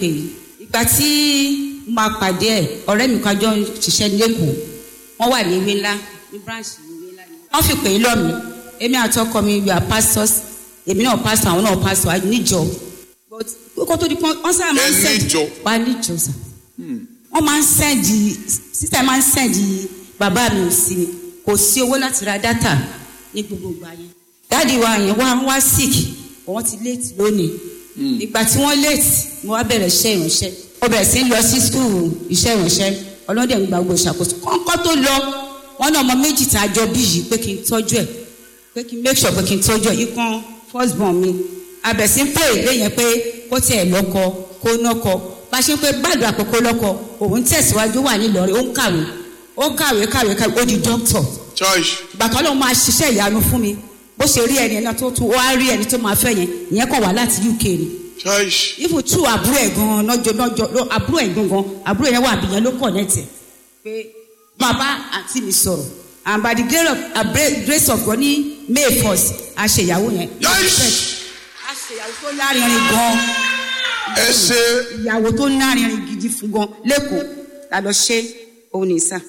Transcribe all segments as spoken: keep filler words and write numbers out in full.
K ìgbà tí mo máa pàdé ẹ̀ ọ̀rẹ́ mi kan jọ ń ṣiṣẹ́ lẹ́kọ̀ọ́ wọ́n wà ní ìwé ńlá ní branch ìwé ńlá wọ́n fi pè é lọ́ mi èmi àtọkọ mi we are pastors èmi náà pastor àwọn náà pastor níjọ but kókó tó di pọ́n wọ́n sábà máa ń send wá níjọ sà wọ́n máa ń send sísè máa ń send bàbá mi ò sí mi kò sí owó láti ra data ní gbogbo ìgbà yẹn dáàdi wa yẹn wá wá sick wọ́n ti late lónìí ìgbà tí wọ́n late mo wá bẹ̀rẹ̀ iṣẹ́ ìránṣẹ́ ó bẹ̀rẹ̀ sí lọ sí school iṣẹ́ ìránṣẹ́ ọlọ́dẹ̀ ń gba gbogbo ìṣàkóso kọ́ńkọ́ tó lọ wọ́n náà ọmọ méjì tá a jọ bí yìí pé kí n tọ́jú ẹ̀ pé kí n make sure pé kí n tọ́jú ẹ̀ ikán first born mi abẹ̀sí ń pè é yẹn pé kó tiẹ̀ lọ́kọ kó nọ́kọ bá ṣe pé gbàdúrà àkókò lọ́kọ òun tẹ̀síwájú wà nílọrin ó ń kàwé ó kàwé kàwé kàwé ó di doctor bàtà lóun máa ṣiṣẹ́ ìyanu fún mi bó ṣe rí ẹni náà tó tún wá rí ẹni tó máa fẹ́ yẹn ìyẹn kàn wá láti U K ni ifu tú àbúrò ẹ̀ gan-an lọ́jọ́ lọ́jọ́ àbúrò ẹ̀ gan-an àbúrò yẹn wà bìyẹn ló connect ẹ̀ pé bàbá àǹtí mi sọ̀rọ̀ and by the grace of, uh, grace of God ní May first a ṣe ìyàwó yẹn a ṣe ìyàwó tó lárinrin gan-an ẹ ṣe ìyàwó tó lárinrin gidi fún gan lẹ́kọ̀ọ́ la lọ ṣe òun ní sá.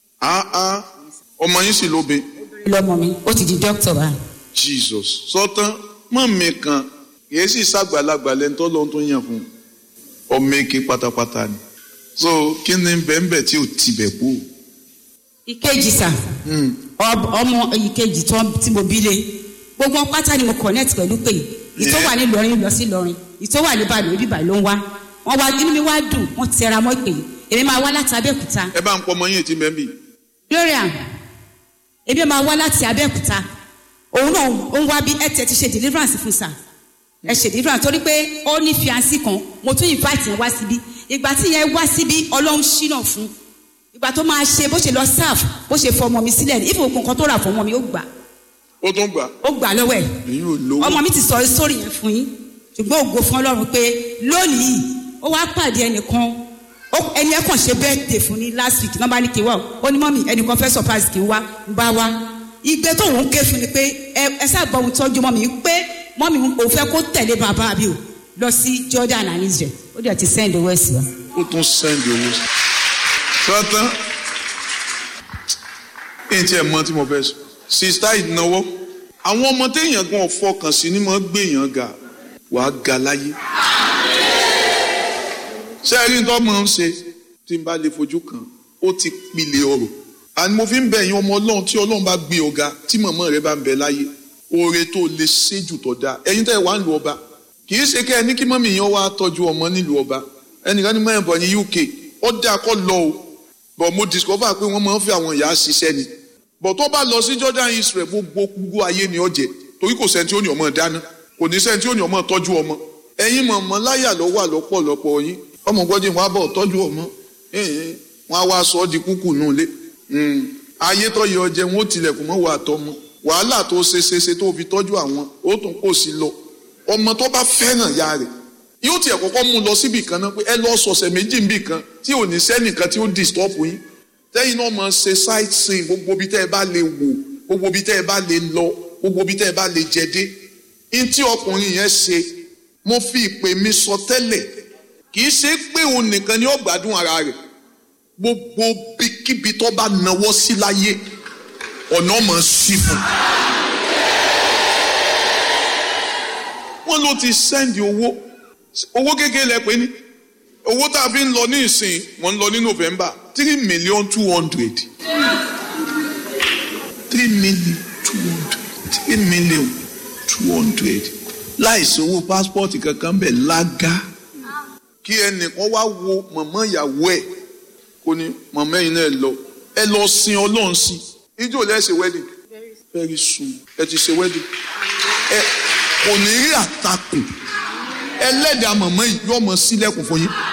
ọmọ yín sì lóbe. lọmọ mi ó ti di doctor báyìí. Jesus sọtán mọ mi kan kìí sì ṣàgbàlagbà lẹ́ńtọ́ lọ́n tó yàn fún ọmọ èké pátápátá ni so kí ni bẹ́ẹ̀nbẹ́ tí ò tibẹ̀ kú. ìkejì sà ọmọ ìkejì tí mo bí lé gbogbo pátá ni mo connect pẹ̀lú pé ìtọ́ wà ní Ìlọrin lọ sí Ìlọrin ìtọ́ wà ní Ìbàdàn ibi Ìbàdàn ló ń wá wọn wá inú mi wá dùn wọn tẹra mọ́ pé èmi máa wá láti Abẹ́òkúta. ẹ bá ń pọ ọmọ yín ètí mẹ́bí. Gloria èmi máa wá láti Abẹ́òkúta òun náà ó ń wá bí ẹ tẹ ti ṣe deliverance fún sà ẹ ṣe deliverance torí pé ó ní fiancé kan mo tún invite yẹn wá síbí ìgbà tí yẹn wá síbí Ọlọ́run ṣínà fún ìgbà tó máa ṣe bó ṣe lọ serve bó ṣe fọ ọmọ mi sílẹ̀ ní ìfowópamọ́ nǹkan tó rà fún ọmọ mi ó gbà. ó tún gbà. ó gbà lọ́wọ́ ẹ̀ ọmọ mi ti sọ sórí yẹn fún yín ṣùgbọ́n ògo fún Ọlọ́run pé lónìí ó wá pàdé ẹnìkan ẹni ẹ kàn ṣe birthday fún ní last week nọ́mbà ní kí n wá ó ní mọ́mì ẹnìkan fẹ́ surprise kí n wá ń bá wá igbe tó ń ké fún ni pé ẹ sábà ohun tọ́jú mọ́mì pé mọ́mì ò fẹ́ kó tẹ̀lé bàbá àbí o lọ sí Jordan and Israel ó dẹ̀ ti send owó sí wa. ó tún send owó sí. sọ́tàn èyí tí ẹ mọ tí mo fẹ́ sọ sista ìnáwó àwọn ọmọ téèyàn gan fọkàn sí ni mo gbèyàn ga wàá ga láyé. ṣé ẹ rí ní tó máa ń ṣe tí n bá lè fojú kan ó ti pilẹ̀ ọ̀rọ̀ àni mo fi ń bẹ̀ yín ọmọ Ọlọ́run tí Ọlọ́run bá gbé ọ̀gá tí màmá rẹ bá ń bẹ láyé oore tó lè ṣe jù tó dáa ẹ̀yin tẹ́ ẹ wá ń lu ọba kì í ṣe kẹ́ ẹ ní kí mọ́mì yẹn wá tọ́jú ọmọ nílùú ọba ẹnìkan ní mẹ́rin bọ̀ ní U K ó dáa kọ́ lọ o bọ̀ mo discover pé wọ́n máa ń fi àwọn ìyá ṣiṣẹ́ ni bọ̀ tó bá lọ sí Jordan Israel gbogbo gbogbo ayé ni ọ̀jẹ̀ torí kò sẹ́ni tí ó ní ọmọ dáná kò ní sẹ́ni tí ó ní ọmọ tọ́jú ọmọ ẹ̀yin mọ̀mọ́ láyà lọ́wọ́ àlọ́pọ̀lọpọ̀ yín ọmọ gbọ́dọ̀ wọn á bọ̀ tọ́jú ọmọ wọn á wá sọ ọ́ di kúkú nù lé ayé tó yẹ ọjẹ wọn ó tilẹ̀kùn mọ́ wà tọmọ wàhálà tó ṣe ṣe ṣe tó fi tọ́jú àwọn ó tún kò sí lọ ọmọ tó bá fẹ́ràn ya rẹ̀ yóò tiẹ̀ kọ́kọ́ mú lọ síbì kan náà pé ẹ lọ sọ̀sẹ̀ méjì níbì kan tí ò ní sẹ́nìkan tí ó disturb yín tẹ́yìn náà máa ṣe sightseeing gbogbo ibi tẹ́ ẹ bá lè wò gbogbo ibi tẹ́ ẹ bá lè lọ gbogbo ibi tẹ́ ẹ bá lè jẹ dé ní tí ọkùnrin yẹn ṣe mo fi ìpè mi sọ tẹ́lẹ̀ kì í ṣe pé òun nìkan ni ó gbádùn ara rẹ̀ gbogbo bíkíbi tó bá nawọ́ sí láyé ọ̀nà mọ̀ sí fún. wọ́n ló ti sẹ́ndì owó owó kékeré lẹ pé ní owó tá a fi ń lọ ní ìsìn wọ́n ń lọ ní November three million two hundred three million two hundred three million two hundred láìsí owó pásítọ̀tì kankan bẹ̀ lága kí ẹnìkan wá wo mọ̀mọ́ ìyàwó ẹ̀ kò ní mọ̀mọ́ ẹ̀yin náà lọ ẹ lọ sin Ọlọ́run sí ijó lẹ́ ṣe wedding very soon ẹ ti ṣe wedding ẹ kò ní rí àtakò ẹlẹ́dàá mọ̀mọ́ yìí yóò mọ sílẹ̀kùn fún yín.